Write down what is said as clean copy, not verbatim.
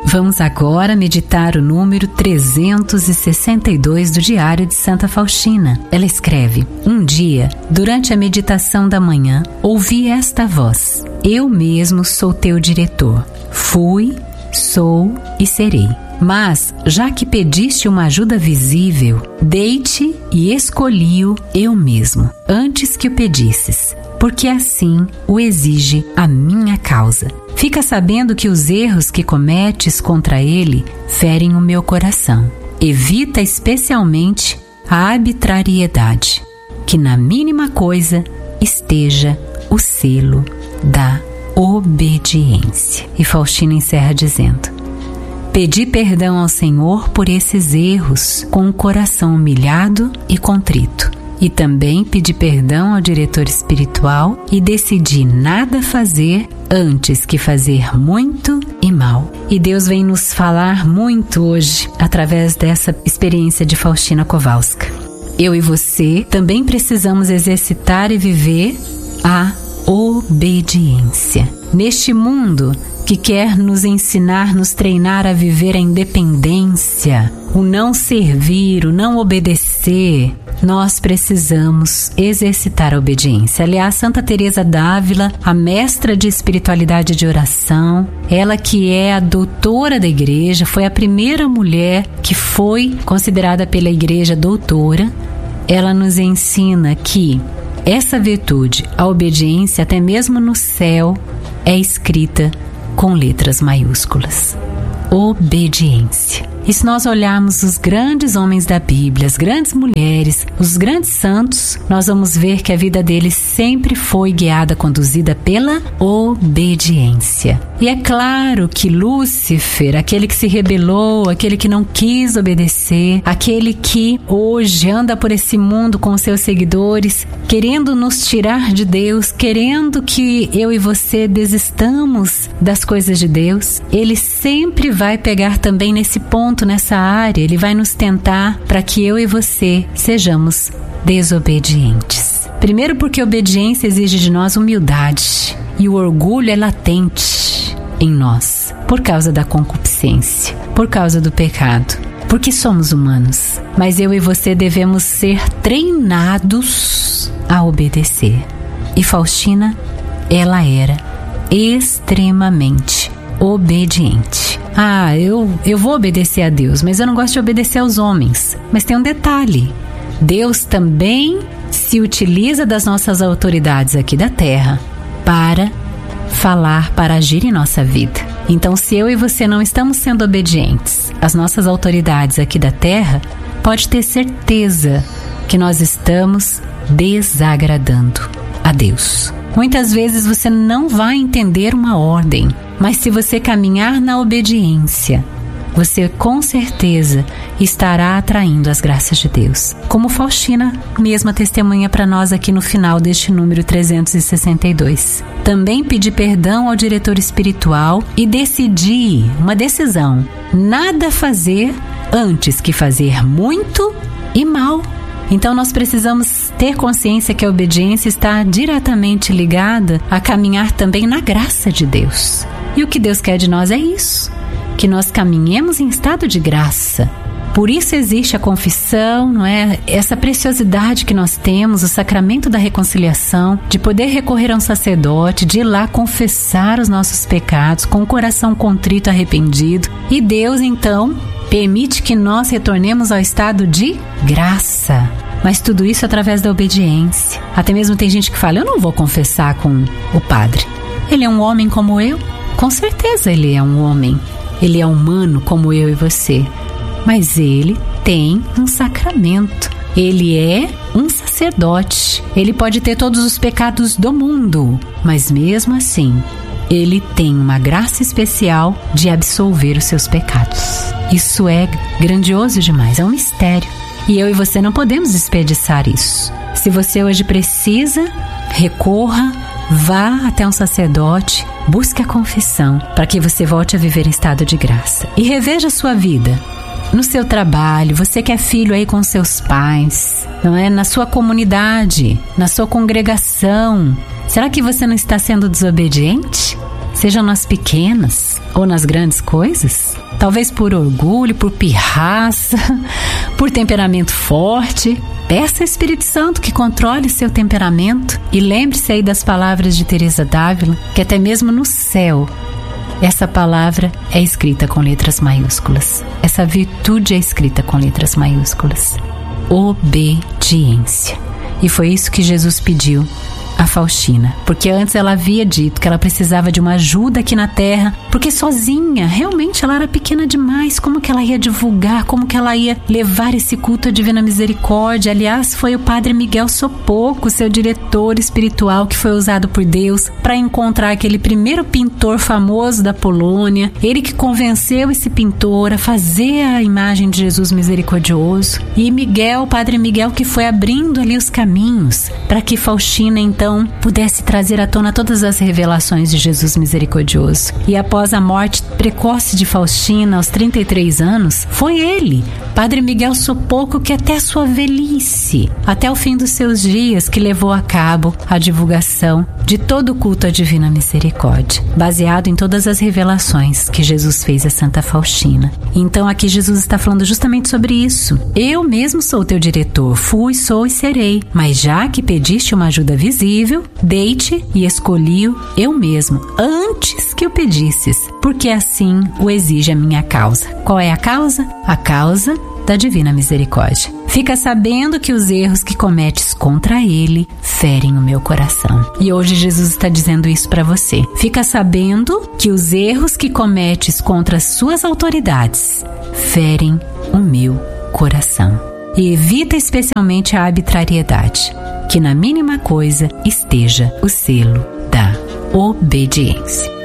Vamos agora meditar o número 362 do Diário de Santa Faustina. Ela escreve: um dia, durante a meditação da manhã, ouvi esta voz: eu mesmo sou teu diretor. Fui, sou e serei. Mas, já que pediste uma ajuda visível, dei-te e escolhi-o eu mesmo, antes que o pedisses, porque assim o exige a minha causa. Fica sabendo que os erros que cometes contra ele ferem o meu coração. Evita especialmente a arbitrariedade, que na mínima coisa esteja o selo da obediência. E Faustina encerra dizendo: pedi perdão ao Senhor por esses erros com o coração humilhado e contrito. E também pedi perdão ao diretor espiritual e decidi nada fazer antes que fazer muito e mal. E Deus vem nos falar muito hoje através dessa experiência de Faustina Kowalska. Eu e você também precisamos exercitar e viver a obediência. Neste mundo que quer nos ensinar, nos treinar a viver a independência, o não servir, o não obedecer, nós precisamos exercitar a obediência. Aliás, Santa Teresa d'Ávila, a mestra de espiritualidade e de oração, ela que é a doutora da igreja, foi a primeira mulher que foi considerada pela igreja doutora. Ela nos ensina que essa virtude, a obediência, até mesmo no céu, é escrita com letras maiúsculas. Obediência. E se nós olharmos os grandes homens da Bíblia, as grandes mulheres, os grandes santos, nós vamos ver que a vida deles sempre foi guiada, conduzida pela obediência. E é claro que Lúcifer, aquele que se rebelou, aquele que não quis obedecer, aquele que hoje anda por esse mundo com seus seguidores, querendo nos tirar de Deus, querendo que eu e você desistamos das coisas de Deus, ele sempre vai pegar também nesse ponto, nessa área, ele vai nos tentar para que eu e você sejamos desobedientes. Primeiro, porque a obediência exige de nós humildade e o orgulho é latente em nós por causa da concupiscência, por causa do pecado, porque somos humanos. Mas eu e você devemos ser treinados a obedecer. E Faustina, ela era extremamente obediente. Eu vou obedecer a Deus, mas eu não gosto de obedecer aos homens. Mas tem um detalhe: Deus também se utiliza das nossas autoridades aqui da terra para falar, para agir em nossa vida. Então, se eu e você não estamos sendo obedientes às nossas autoridades aqui da terra, pode ter certeza que nós estamos desagradando a Deus. Muitas vezes você não vai entender uma ordem, mas se você caminhar na obediência, você com certeza estará atraindo as graças de Deus. Como Faustina mesma testemunha para nós aqui no final deste número 362. Também pedi perdão ao diretor espiritual e decidi, uma decisão, nada fazer antes que fazer muito e mal. Então nós precisamos ter consciência que a obediência está diretamente ligada a caminhar também na graça de Deus. E o que Deus quer de nós é isso, que nós caminhemos em estado de graça. Por isso existe a confissão, não é? Essa preciosidade que nós temos, o sacramento da reconciliação, de poder recorrer a um sacerdote, de ir lá confessar os nossos pecados com o coração contrito, arrependido. E Deus, então, permite que nós retornemos ao estado de graça. Mas tudo isso através da obediência. Até mesmo tem gente que fala: eu não vou confessar com o padre. Ele é um homem como eu? Com certeza ele é um homem. Ele é humano como eu e você. Mas ele tem um sacramento. Ele é um sacerdote. Ele pode ter todos os pecados do mundo, mas mesmo assim, ele tem uma graça especial de absolver os seus pecados. Isso é grandioso demais, é um mistério. E eu e você não podemos desperdiçar isso. Se você hoje precisa, recorra, vá até um sacerdote, busque a confissão, para que você volte a viver em estado de graça. E reveja a sua vida. No seu trabalho, você que é filho aí com seus pais, não é? Na sua comunidade, na sua congregação. Será que você não está sendo desobediente? seja nas pequenas ou nas grandes coisas? Talvez por orgulho, por pirraça, por temperamento forte. Peça ao Espírito Santo que controle seu temperamento e lembre-se aí das palavras de Teresa d'Ávila, que até mesmo no céu essa palavra é escrita com letras maiúsculas. Essa virtude é escrita com letras maiúsculas. Obediência. E foi isso que Jesus pediu a Faustina, porque antes ela havia dito que ela precisava de uma ajuda aqui na terra, porque sozinha, realmente ela era pequena demais. Como que ela ia divulgar, como que ela ia levar esse culto à Divina Misericórdia? Aliás, foi o Padre Miguel Sopoco, seu diretor espiritual, que foi usado por Deus para encontrar aquele primeiro pintor famoso da Polônia. Ele que convenceu esse pintor a fazer a imagem de Jesus misericordioso. E Miguel, o Padre Miguel, que foi abrindo ali os caminhos para que Faustina então pudesse trazer à tona todas as revelações de Jesus misericordioso. E após a morte precoce de Faustina, aos 33 anos, foi ele, Padre Miguel Sopoco, que até sua velhice, até o fim dos seus dias, que levou a cabo a divulgação de todo o culto à Divina Misericórdia, baseado em todas as revelações que Jesus fez a Santa Faustina. Então aqui Jesus está falando justamente sobre isso. Eu mesmo sou teu diretor, fui, sou e serei, mas já que pediste uma ajuda visível, dei-te e escolhi-o eu mesmo, antes que o pedisses, porque assim o exige a minha causa. Qual é a causa? A causa da Divina Misericórdia. Fica sabendo que os erros que cometes contra Ele ferem o meu coração. E hoje Jesus está dizendo isso para você. Fica sabendo que os erros que cometes contra as suas autoridades ferem o meu coração. E evita especialmente a arbitrariedade, que na mínima coisa esteja o selo da obediência.